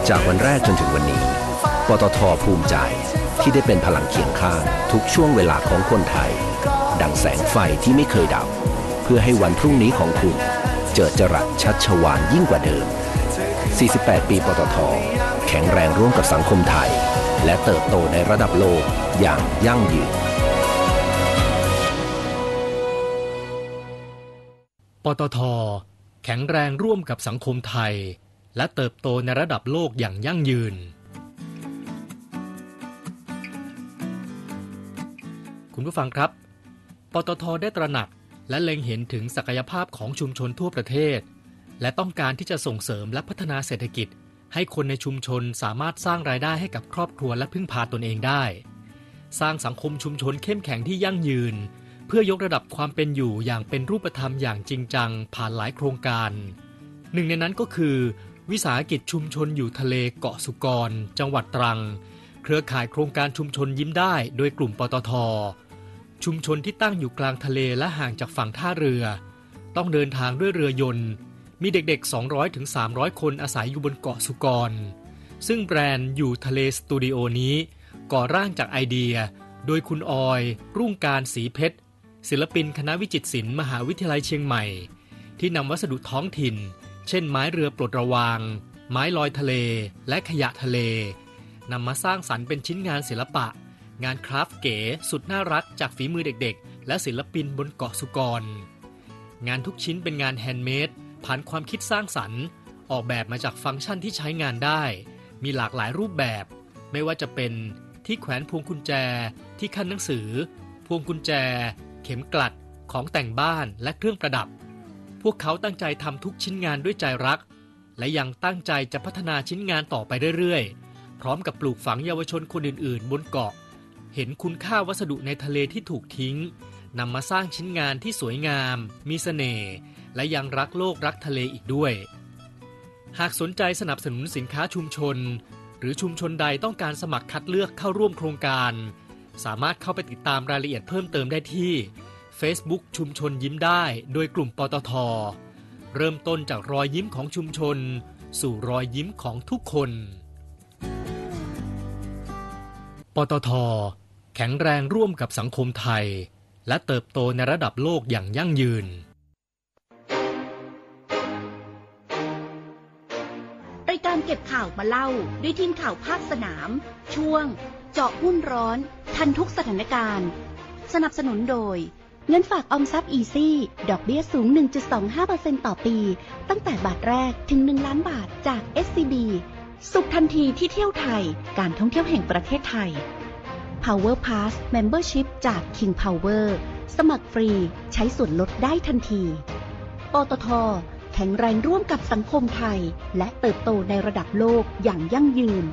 จากวันแรกจนถึงวันนี้ปตท.ภูมิใจที่ได้เป็นพลังเคียงข้างทุกช่วงเวลาของคนไทยดังแสงไฟที่ไม่เคยดับเพื่อให้วันพรุ่งนี้ของคุณเจิดจรัสชัชวาลยิ่งกว่าเดิม48 ปีปตท.แข็งแรงร่วมกับสังคมไทยและเติบโตในระดับโลกอย่างยั่งยืนปตท.แข็งแรงร่วมกับสังคมไทยและเติบโตในระดับโลกอย่างยั่งยืนคุณผู้ฟังครับปตท.ได้ตระหนักและเล็งเห็นถึงศักยภาพของชุมชนทั่วประเทศและต้องการที่จะส่งเสริมและพัฒนาเศรษฐกิจให้คนในชุมชนสามารถสร้างรายได้ให้กับครอบครัวและพึ่งพาตนเองได้สร้างสังคมชุมชนเข้มแข็งที่ยั่งยืนเพื่อยกระดับความเป็นอยู่อย่างเป็นรูปธรรมอย่างจริงจังผ่านหลายโครงการหนึ่งในนั้นก็คือวิสาหกิจชุมชนอยู่ทะเลเกาะสุกรจังหวัดตรังเครือข่ายโครงการชุมชนยิ้มได้โดยกลุ่มปตท.ชุมชนที่ตั้งอยู่กลางทะเลและห่างจากฝั่งท่าเรือต้องเดินทางด้วยเรือยนต์มีเด็กๆ 200-300 คนอาศัยอยู่บนเกาะสุกรซึ่งแบรนด์อยู่ทะเลสตูดิโอนี้ก่อร่างจากไอเดียโดยคุณออยรุ่งการศรีเพชรศิลปินคณะวิจิตรศิลป์มหาวิทยาลัยเชียงใหม่ที่นำวัสดุท้องถิ่นเช่นไม้เรือปลดระวางไม้ลอยทะเลและขยะทะเลนำมาสร้างสรรค์เป็นชิ้นงานศิลปะงานคราฟต์เก๋สุดน่ารักจากฝีมือเด็กๆและศิลปินบนเกาะสุกรงานทุกชิ้นเป็นงานแฮนด์เมดผ่านความคิดสร้างสรรค์ออกแบบมาจากฟังก์ชันที่ใช้งานได้มีหลากหลายรูปแบบไม่ว่าจะเป็นที่แขวนพวงกุญแจที่ขั้นหนังสือพวงกุญแจเข็มกลัดของแต่งบ้านและเครื่องประดับพวกเขาตั้งใจทำทุกชิ้นงานด้วยใจรักและยังตั้งใจจะพัฒนาชิ้นงานต่อไปเรื่อยๆพร้อมกับปลูกฝังเยาวชนคนอื่นๆบนเกาะเห็นคุณค่าวัสดุในทะเลที่ถูกทิ้งนำมาสร้างชิ้นงานที่สวยงามมีเสน่ห์และยังรักโลกรักทะเลอีกด้วยหากสนใจสนับสนุนสินค้าชุมชนหรือชุมชนใดต้องการสมัครคัดเลือกเข้าร่วมโครงการสามารถเข้าไปติดตามรายละเอียดเพิ่มเติมได้ที่ Facebook ชุมชนยิ้มได้โดยกลุ่มปตท.เริ่มต้นจากรอยยิ้มของชุมชนสู่รอยยิ้มของทุกคนปตท.แข็งแรงร่วมกับสังคมไทยและเติบโตในระดับโลกอย่างยั่งยืนรายการเก็บข่าวมาเล่าด้วยทีมข่าวภาคสนามช่วงเจาะหุ้นร้อนทันทุกสถานการณ์สนับสนุนโดยเงินฝากออมทรัพย์อีซี่ดอกเบี้ยสูง 1.25% ต่อปีตั้งแต่บาทแรกถึง1ล้านบาทจาก SCB สุขทันทีที่เที่ยวไทยการท่องเที่ยวแห่งประเทศไทย Power Pass Membership จาก King Power สมัครฟรีใช้ส่วนลดได้ทันทีปตท.แข็งแรงร่วมกับสังคมไทยและเติบโตในระดับโลกอย่างยั่งยืน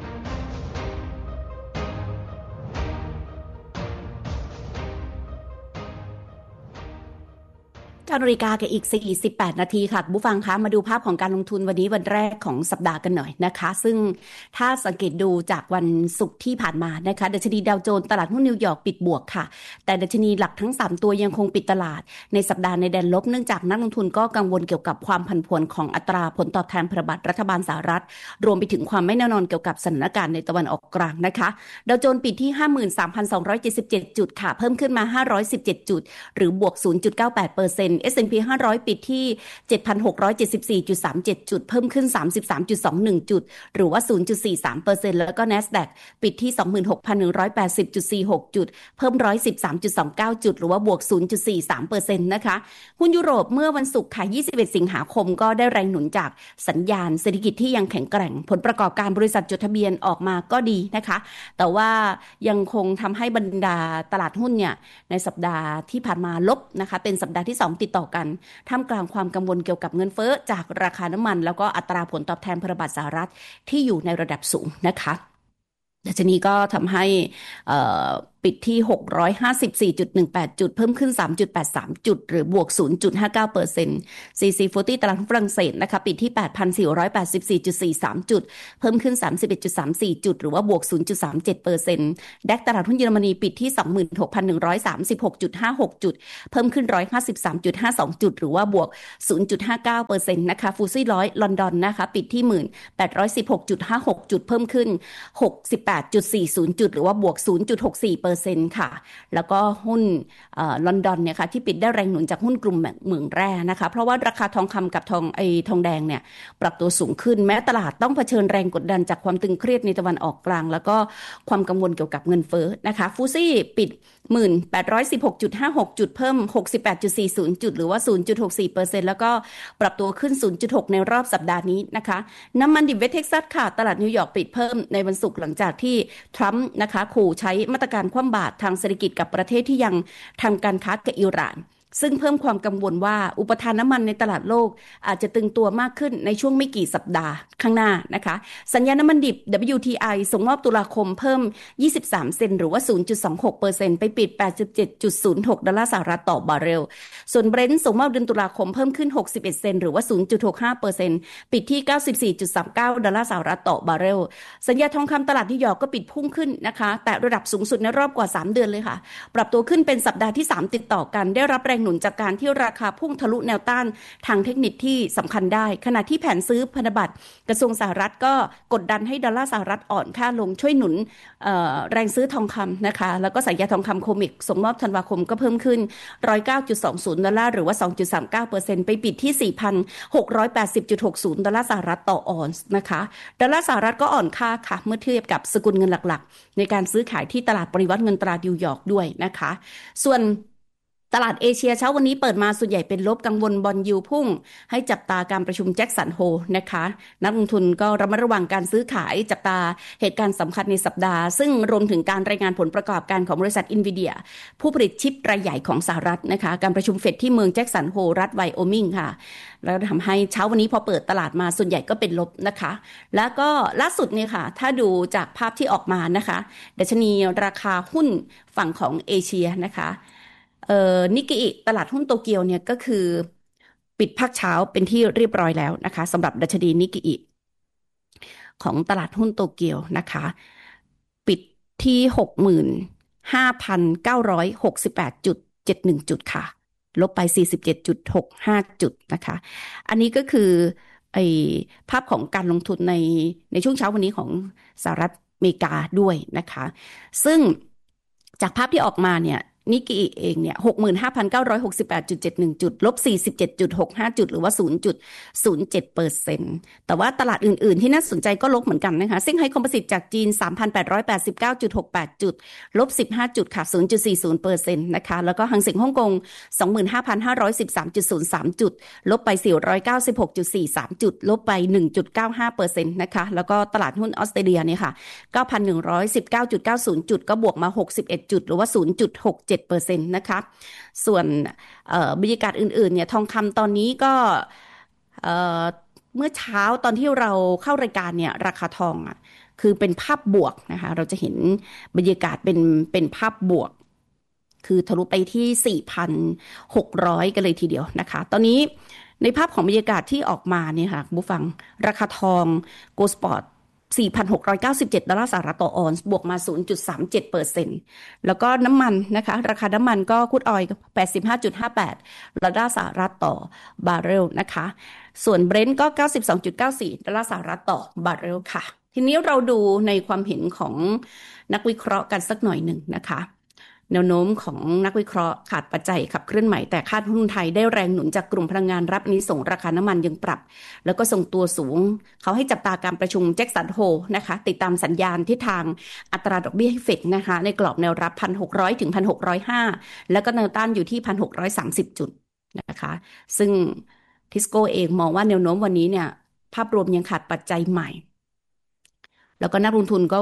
นาฬิกากับอีก48นาทีค่ะผู้ฟังคะมาดูภาพของการลงทุนวันนี้วันแรกของสัปดาห์กันหน่อยนะคะซึ่งถ้าสังเกตดูจากวันศุกร์ที่ผ่านมานะคะดัชนีดาวโจนส์ตลาดหุ้นนิวยอร์กปิดบวกค่ะแต่ดัชนีหลักทั้ง3ตัวยังคงปิดตลาดในสัปดาห์ในแดนลบเนื่องจากนักลงทุนก็กังวลเกี่ยวกับความผันผวนของอัตราผลตอบแทนพันธบัตรรัฐบาลสหรัฐรวมไปถึงความไม่แน่นอนเกี่ยวกับสถานการณ์ในตะวันออกกลางนะคะดาวโจนส์ปิดที่ 53,277 จุดค่ะเพิ่มขึ้นมา517จุดหรือบวก 0.98% S&P 500 ปิดที่ 7,674.37 จุดเพิ่มขึ้น 33.21 จุดหรือว่า 0.43% แล้วก็ NASDAQ ปิดที่ 26,180.46 จุดเพิ่ม 113.29 จุดหรือว่าบวก 0.43% นะคะหุ้นยุโรปเมื่อวันศุกร์ค่ะ21 สิงหาคมก็ได้แรงหนุนจากสัญญาณเศรษฐกิจที่ยังแข็งแกร่งผลประกอบการบริษัทจดทะเบียนออกมาก็ดีนะคะแต่ว่ายังคงทำให้บรรดาตลาดหุ้นเนี่ยในสัปดาห์ที่ผ่านมาลบนะคะเป็นสัปดาห์ที่2ติดต่อกันท่ามกลางความกังวลเกี่ยวกับเงินเฟ้อจากราคาน้ำมันแล้วก็อัตราผลตอบแทนพันธบัตรสหรัฐที่อยู่ในระดับสูงนะคะดัชนีก็ทำให้ปิดที่ 654.18 จุดเพิ่มขึ้น 3.83 จุดหรือบวก 0.59% CAC40 ตลาดหุ้นฝรั่งเศสนะคะปิดที่ 8,484.43 จุดเพิ่มขึ้น 31.34 จุดหรือว่าบวก 0.37% DAX ตลาดหุ้นเยอรมนีปิดที่ 26,136.56 จุดเพิ่มขึ้น 153.52 จุดหรือว่าบวก 0.59% นะคะฟูซี่ร้อยลอนดอนนะคะปิดที่ 1,816.56 จุดเพิ่มขึ้น 68.40 จุดหรือว่าบวก 0.64% ค่ะแล้วก็หุ้นลอนดอนเนี่ยค่ะที่ปิดได้แรงหนุนจากหุ้นกลุ่มเหมืองแร่นะคะเพราะว่าราคาทองคำกับทองแดงเนี่ยปรับตัวสูงขึ้นแม้ตลาดต้องเผชิญแรงกดดันจากความตึงเครียดในตะวันออกกลางแล้วก็ความกังวลเกี่ยวกับเงินเฟ้อนะคะฟูซี่ปิด 1,816.56 จุดเพิ่ม 68.40 จุดหรือว่า 0.64% แล้วก็ปรับตัวขึ้น 0.6 ในรอบสัปดาห์นี้นะคะน้ำมันดิบเวสเท็กซัสค่ะตลาดนิวยอร์กปิดเพิ่มในวันศุกร์หลังจากที่ทรัมป์นะคะขู่ใช้มาตรการคว่ำบาตรทางเศรษฐกิจกับประเทศที่ยังทำการค้ากับอิหร่านซึ่งเพิ่มความกังวลว่าอุปทานน้ำมันในตลาดโลกอาจจะตึงตัวมากขึ้นในช่วงไม่กี่สัปดาห์ข้างหน้านะคะสัญญาณน้ำมันดิบ WTI ส่งมอบตุลาคมเพิ่ม23เซนต์หรือว่า 0.26% ไปปิด 87.06 ดอลลาร์สหรัฐต่อบาร์เรลส่วนเบรนท์ส่งมอบเดือนตุลาคมเพิ่มขึ้น61เซนต์หรือว่า 0.65% ปิดที่ 94.39 ดอลลาร์สหรัฐต่อบาร์เรลสัญญาทองคำตลาดนิวยอร์กก็ปิดพุ่งขึ้นนะคะแต่ระดับสูงสุดในรอบกว่า3เดือนเลยค่ะปรับตัวขึ้นเป็นสัปดาห์ที่3ติดต่อกันได้รับแรงหนุนจากการที่ราคาพุ่งทะลุแนวต้านทางเทคนิคที่สำคัญได้ขณะที่แผนซื้อพันธบัตรกระทรวงสหรัฐก็กดดันให้ดอลลาร์สหรัฐอ่อนค่าลงช่วยหนุนแรงซื้อทองคำนะคะแล้วก็สัญญาทองคำโคมิกส่งมอบธันวาคมก็เพิ่มขึ้น 109.20 ดอลลาร์หรือว่า 2.39% ไปปิดที่ 4,680.60 ดอลลาร์สหรัฐต่อออนซ์นะคะดอลลาร์สหรัฐก็อ่อนค่าค่ะเมื่อเทียบกับสกุลเงินหลักๆในการซื้อขายที่ตลาดปริวัติเงินตรานิวยอร์กด้วยนะคะส่วนตลาดเอเชียเช้าวันนี้เปิดมาส่วนใหญ่เป็นลบกังวลบอนด์ยิลด์พุ่งให้จับตาการประชุมแจ็คสันโฮนะคะนักลงทุนก็ระมัดระวังการซื้อขายจับตาเหตุการณ์สำคัญในสัปดาห์ซึ่งรวมถึงการรายงานผลประกอบการของบริษัท Nvidia ผู้ผลิตชิปรายใหญ่ของสหรัฐนะคะการประชุมเฟดที่เมืองแจ็คสันโฮรัฐไวโอมิงค่ะแล้วทำให้เช้าวันนี้พอเปิดตลาดมาส่วนใหญ่ก็เป็นลบนะคะแล้วก็ล่าสุดเนี่ยค่ะถ้าดูจากภาพที่ออกมานะคะดัชนีราคาหุ้นฝั่งของเอเชียนะคะนิกเกอิตลาดหุ้นโตเกียวเนี่ยก็คือปิดภาคเช้าเป็นที่เรียบร้อยแล้วนะคะสำหรับดัชนีนิกเกอิของตลาดหุ้นโตเกียวนะคะปิดที่ 65,968.71 จุดค่ะลบไป 47.65 จุดนะคะอันนี้ก็คือภาพของการลงทุนในช่วงเช้าวันนี้ของสหรัฐอเมริกาด้วยนะคะซึ่งจากภาพที่ออกมาเนี่ยนิกเกอิเองเนี่ย 65,968.71 จุดลบ 47.65 จุดหรือว่า 0.07% แต่ว่าตลาดอื่นๆที่น่าสนใจก็ลบเหมือนกันนะคะเซี่ยงไฮ้คอมโพสิตจากจีน 3,889.68 จุดลบ 15 จุดค่ะ 0.40% นะคะแล้วก็หังเส็งฮ่องกง 25,513.03 จุดลบไป 496.43 จุดลบไป 1.95% นะคะแล้วก็ตลาดหุ้นออสเตรเลียเนี่ยค่ะ 9,119.90 จุดก็บวกมา61จุดหรือว่า 0.67% นะคะส่วนบรรยากาศอื่นๆเนี่ยทองคำตอนนี้ก็เมื่อเช้าตอนที่เราเข้ารายการเนี่ยราคาทองคือเป็นภาพบวกนะคะเราจะเห็นบรรยากาศเป็นภาพบวกคือทะลุไปที่ 4,600 กันเลยทีเดียวนะคะตอนนี้ในภาพของบรรยากาศที่ออกมาเนี่ยค่ะผู้ฟังราคาทองโกลด์สปอร์ต4,697 ดอลลาร์สหรัฐต่อออนซ์บวกมา 0.37% แล้วก็น้ำมันนะคะราคาน้ำมันก็ครูดออยล์ 85.58 ดอลลาร์สหรัฐต่อบาร์เรลนะคะส่วนเบรนท์ก็ 92.94 ดอลลาร์สหรัฐต่อบาร์เรลค่ะทีนี้เราดูในความเห็นของนักวิเคราะห์กันสักหน่อยหนึ่งนะคะแนวโน้มของนักวิเคราะห์ขาดปัจจัยขับเคลื่อนใหม่แต่คาดหุ้นไทยได้แรงหนุนจากกลุ่มพลังงานรับอานิสงส์ราคาน้ำมันยังปรับแล้วก็ส่งตัวสูงเขาให้จับตาการประชุมแจ็คสันโฮนะคะติดตามสัญญาณทิศทางอัตราดอกเบี้ยเฟดนะคะในกรอบแนวรับ 1,600 ถึง 1,605 แล้วก็แนวต้านอยู่ที่ 1,630 จุดนะคะซึ่งทิสโก้เองมองว่าแนวโน้มวันนี้เนี่ยภาพรวมยังขาดปัจจัยใหม่แล้วก็นักลงทุนก็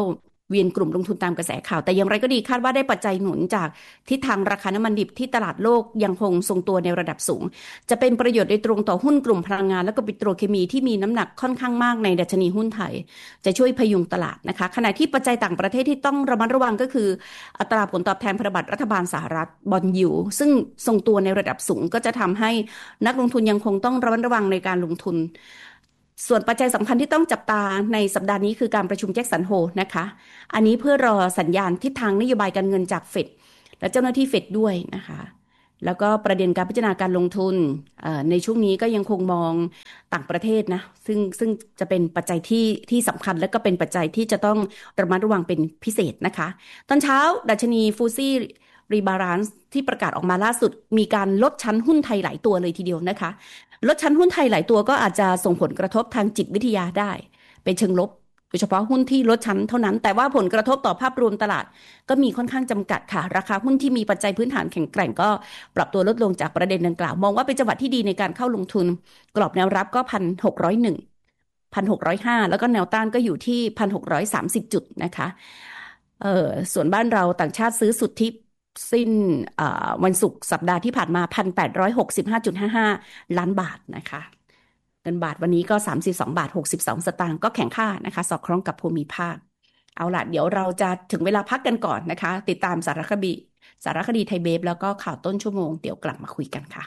เวียนกลุ่มลงทุนตามกระแสข่าวแต่อย่างไรก็ดีคาดว่าได้ปัจจัยหนุนจากทิศทางราคาน้ำมันดิบที่ตลาดโลกยังคงทรงตัวในระดับสูงจะเป็นประโยชน์โดยตรงต่อหุ้นกลุ่มพลังงานและก็ปิโตรเคมีที่มีน้ำหนักค่อนข้างมากในดัชนีหุ้นไทยจะช่วยพยุงตลาดนะคะขณะที่ปัจจัยต่างประเทศที่ต้องระมัดระวังก็คืออัตราผลตอบแทนพันธบัตรรัฐบาลสหรัฐบอนด์ยิลด์ซึ่งทรงตัวในระดับสูงก็จะทำให้นักลงทุนยังคงต้องระมัดระวังในการลงทุนส่วนปัจจัยสำคัญที่ต้องจับตาในสัปดาห์นี้คือการประชุมแจ็คสันโฮนะคะอันนี้เพื่อรอสัญญาณทิศทางนโยบายการเงินจากเฟดและเจ้าหน้าที่เฟดด้วยนะคะแล้วก็ประเด็นการพิจารณาการลงทุนในช่วงนี้ก็ยังคงมองต่างประเทศนะซึ่งจะเป็นปัจจัยที่สำคัญและก็เป็นปัจจัยที่จะต้องระมัดระวังเป็นพิเศษนะคะตอนเช้าดัชนีฟูซี่รีบาลานซ์ที่ประกาศออกมาล่าสุดมีการลดชั้นหุ้นไทยหลายตัวเลยทีเดียวนะคะลดชั้นหุ้นไทยหลายตัวก็อาจจะส่งผลกระทบทางจิตวิทยาได้เป็นเชิงลบโดยเฉพาะหุ้นที่ลดชั้นเท่านั้นแต่ว่าผลกระทบต่อภาพรวมตลาดก็มีค่อนข้างจำกัดค่ะราคาหุ้นที่มีปัจจัยพื้นฐานแข็งแกร่งก็ปรับตัวลดลงจากประเด็นดังกล่าวมองว่าเป็นจังหวะที่ดีในการเข้าลงทุนกรอบแนวรับก็ 1,601 1,605 แล้วก็แนวต้านก็อยู่ที่ 1,630 จุดนะคะส่วนบ้านเราต่างชาติซื้อสุทธิสิ้นวันศุกร์สัปดาห์ที่ผ่านมา 1,865.55 ล้านบาทนะคะเงินบาทวันนี้ก็32.62 สตางค์ก็แข็งค่านะคะสอดคล้องกับภูมิภาคเอาล่ะเดี๋ยวเราจะถึงเวลาพักกันก่อนนะคะติดตามสารคดีไทยเบฟแล้วก็ข่าวต้นชั่วโมงเดี๋ยวกลับมาคุยกันค่ะ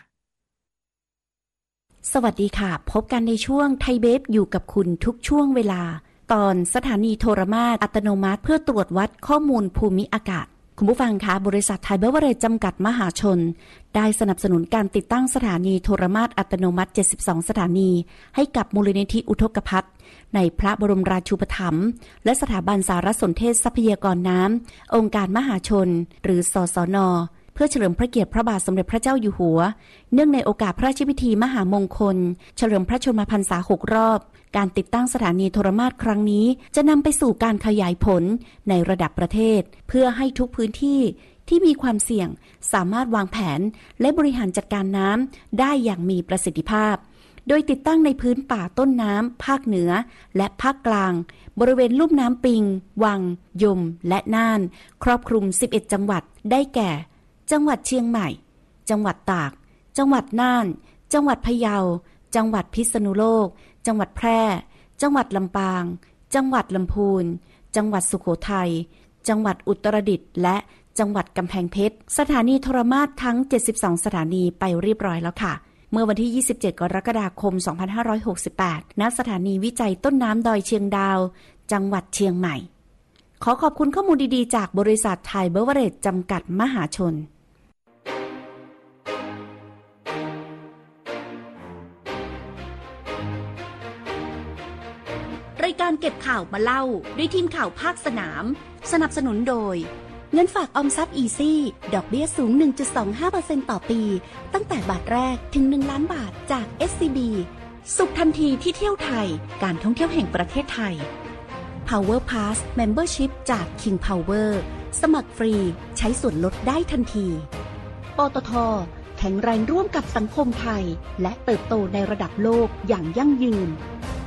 สวัสดีค่ะพบกันในช่วงไทยเบฟอยู่กับคุณทุกช่วงเวลาตอนสถานีโทรมาตรอัตโนมัติเพื่อตรวจวัดข้อมูลภูมิอากาศคุณผู้ฟังคะบริษัทไทยเบเวอเรจจำกัดมหาชนได้สนับสนุนการติดตั้งสถานีโทรมาตรอัตโนมัติ72สถานีให้กับมูลนิธิอุทกภัทรในพระบรมราชูปถัมภ์และสถาบันสารสนเทศทรัพยากรน้ำองค์การมหาชนหรือสสน.เพื่อเฉลิมพระเกียรติพระบาทสมเด็จพระเจ้าอยู่หัวเนื่องในโอกาสพระราชพิธีมหามงคลเฉลิมพระชนมพรรษา6 รอบการติดตั้งสถานีโทรมาตรครั้งนี้จะนำไปสู่การขยายผลในระดับประเทศเพื่อให้ทุกพื้นที่ที่มีความเสี่ยงสามารถวางแผนและบริหารจัดการน้ำได้อย่างมีประสิทธิภาพโดยติดตั้งในพื้นป่าต้นน้ำภาคเหนือและภาคกลางบริเวณลุ่มน้ำปิงวังยมและน่านครอบคลุม11จังหวัดได้แก่จังหวัดเชียงใหม่จังหวัดตากจังหวัดน่านจังหวัดพะเยาจังหวัดพิษณุโลกจังหวัดแพร่จังหวัดลำปางจังหวัดลำพูนจังหวัดสุโขทัยจังหวัดอุตรดิตถ์และจังหวัดกำแพงเพชรสถานีโทรมาตรทั้ง72สถานีไปเรียบร้อยแล้วค่ะเมื่อวันที่27กรกฎาคม2568ณสถานีวิจัยต้นน้ำดอยเชียงดาวจังหวัดเชียงใหม่ขอขอบคุณข้อมูลดีๆจากบริษัทไทยเบเวอเรจจำกัดมหาชนรายการเก็บข่าวมาเล่าด้วยทีมข่าวภาคสนามสนับสนุนโดยเงินฝากออมทรัพย์อีซี่ดอกเบี้ยสูง 1.25% ต่อปีตั้งแต่บาทแรกถึง1 ล้านบาทจาก SCB สุขทันทีที่เที่ยวไทยการท่องเที่ยวแห่งประเทศไทย Power Pass Membership จาก King Power สมัครฟรีใช้ส่วนลดได้ทันทีปตท.แข็งแรงร่วมกับสังคมไทยและเติบโตในระดับโลกอย่างยั่งยืน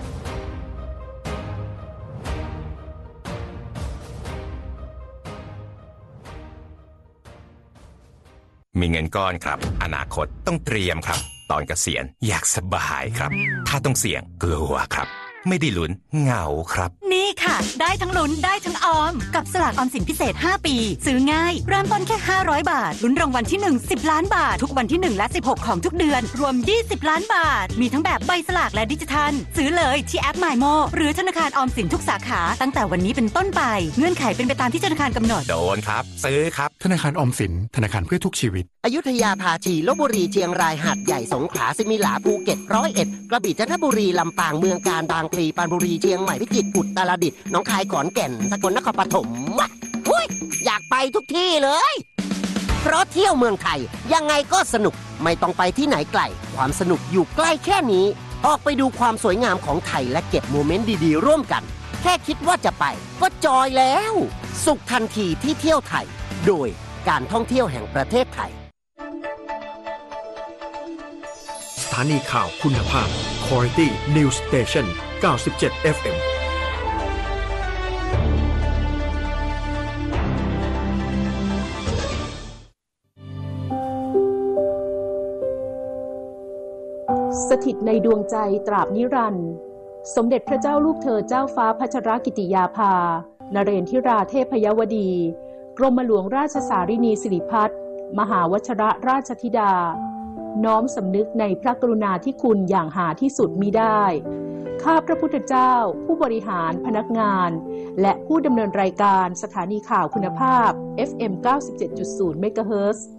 มีเงินก้อนครับอนาคตต้องเตรียมครับตอนเกษียณอยากสบายครับถ้าต้องเสี่ยงกลัวครับไม่ได้ลุ้นเหงาครับนี่ค่ะได้ทั้งลุ้นได้ทั้งออมกับสลากออมสินพิเศษ5ปีซื้อง่ายเริ่มต้นแค่500 บาทลุ้นรางวัลที่1 10 ล้านบาททุกวันที่1และ16ของทุกเดือนรวม20 ล้านบาทมีทั้งแบบใบสลากและดิจิทัลซื้อเลยที่แอป MyMo หรือธนาคารออมสินทุกสาขาตั้งแต่วันนี้เป็นต้นไปเงื่อนไขเป็นไปตามที่ธนาคารกำหนดโดนครับซื้อครับธนาคารออมสินธนาคารเพื่อทุกชีวิตอยุธยาภาชีลพบุรีเชียงรายหาดใหญ่สงขลาสิมิหลาภูเก็ต101กระบี่จันทบุรีลำปางเมืองกาญบางพลีปรานบุรีเชียงใหม่พิจิตรอุตรดิตถ์หนองคายขอนแก่นสกลนครปฐมอยากไปทุกที่เลยเพราะเที่ยวเมืองไทยยังไงก็สนุกไม่ต้องไปที่ไหนไกลความสนุกอยู่ใกล้แค่นี้ออกไปดูความสวยงามของไทยและเก็บโมเมนต์ดีๆร่วมกันแค่คิดว่าจะไปก็จอยแล้วสุขทันทีที่เที่ยวไทยโดยการท่องเที่ยวแห่งประเทศไทยสถานีข่าวคุณภาพ Quality News Station 97 FM สถิตในดวงใจตราบนิรันดร์สมเด็จพระเจ้าลูกเธอเจ้าฟ้าพัชรกิติยาภานเรนทิราเทพยวดีกรมหลวงราชสารินีสิริพัฒน์มหาวชรราชธิดาน้อมสำนึกในพระกรุณาธิคุณอย่างหาที่สุดมิได้ข้าพระพุทธเจ้าผู้บริหารพนักงานและผู้ดำเนินรายการสถานีข่าวคุณภาพ FM 97.0 เมกะเฮิรตซ์